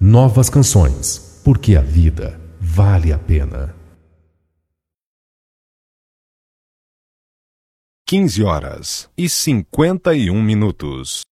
Novas canções, porque a vida vale a pena. 15h51.